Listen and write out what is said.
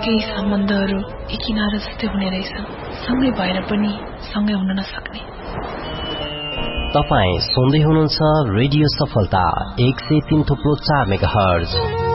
केही सम्बन्धहरू एक किनारा जस्तै हुने रहेछ, सँगै भएर पनि सँगै हुन नसक्ने। तपाईं सुन्दै हुनुहुन्छ रेडियो सफलता 103.4 मेगाहर्ज।